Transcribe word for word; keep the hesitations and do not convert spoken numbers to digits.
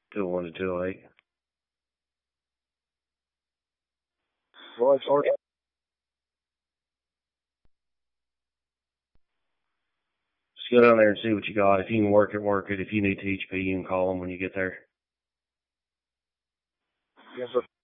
Till one to till eight. Well, it's hard. Just go down there and see what you got. If you can work it, work it. If you need T H P, you can call them when you get there. Yes, sir.